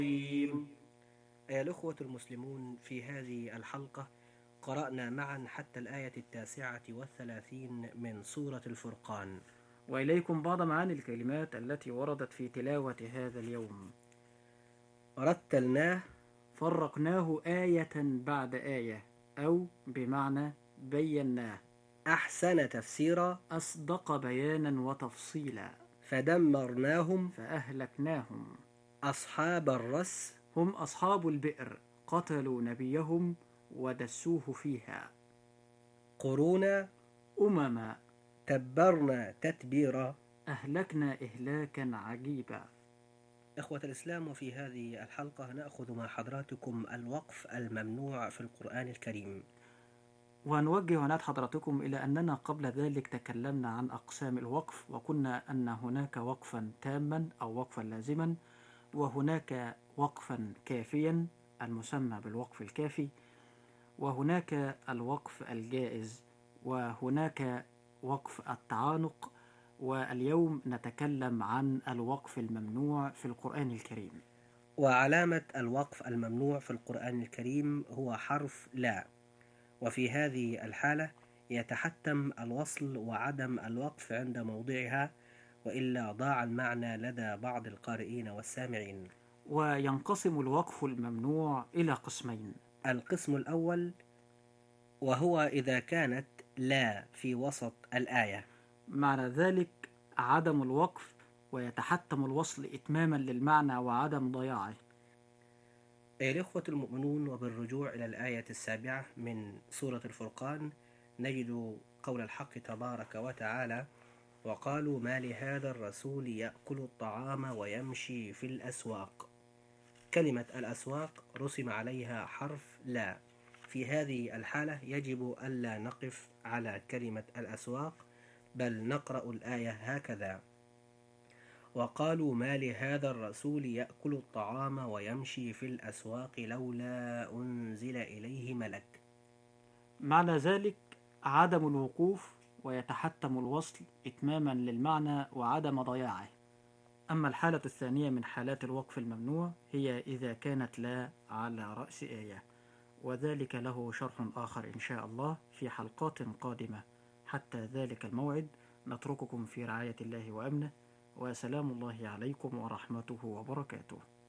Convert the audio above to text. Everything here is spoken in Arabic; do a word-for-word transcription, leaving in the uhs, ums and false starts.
أيها الأخوة المسلمون، في هذه الحلقة قرأنا معا حتى الآية التاسعة والثلاثين من سورة الفرقان، وإليكم بعض معاني الكلمات التي وردت في تلاوة هذا اليوم. رتلناه فرقناه آية بعد آية، أو بمعنى بيناه، أحسن تفسيرا، أصدق بيانا وتفصيلا. فدمرناهم فأهلكناهم. أصحاب الرس هم أصحاب البئر، قتلوا نبيهم ودسوه فيها. قرونا أمما تبرنا تتبيرا. أهلكنا إهلاكا عجيبا. إخوة الإسلام، وفي هذه الحلقة نأخذ مع حضراتكم الوقف الممنوع في القرآن الكريم. ونوجه عناية حضراتكم إلى أننا قبل ذلك تكلمنا عن أقسام الوقف، وقلنا أن هناك وقفا تاما أو وقفا لازما، وهناك وقفا كافيا المسمى بالوقف الكافي، وهناك الوقف الجائز، وهناك وقف التعانق. واليوم نتكلم عن الوقف الممنوع في القرآن الكريم. وعلامة الوقف الممنوع في القرآن الكريم هو حرف لا، وفي هذه الحالة يتحتم الوصل وعدم الوقف عند موضعها، وإلا ضاع المعنى لدى بعض القارئين والسامعين. وينقسم الوقف الممنوع إلى قسمين. القسم الأول وهو إذا كانت لا في وسط الآية، معنى ذلك عدم الوقف، ويتحتم الوصل إتماما للمعنى وعدم ضياعه. أيها الإخوة المؤمنون، وبالرجوع إلى الآية السابعة من سورة الفرقان نجد قول الحق تبارك وتعالى: وقالوا ما لهذا الرسول يأكل الطعام ويمشي في الأسواق. كلمة الأسواق رسم عليها حرف لا. في هذه الحالة يجب ألا نقف على كلمة الأسواق، بل نقرأ الآية هكذا: وقالوا ما لهذا الرسول يأكل الطعام ويمشي في الأسواق لولا أنزل إليه ملك. معنى ذلك عدم الوقوف، ويتحتم الوصل إتماما للمعنى وعدم ضياعه. أما الحالة الثانية من حالات الوقف الممنوع هي إذا كانت لا على رأس آية، وذلك له شرح آخر إن شاء الله في حلقات قادمة. حتى ذلك الموعد نترككم في رعاية الله وأمنه، وسلام الله عليكم ورحمته وبركاته.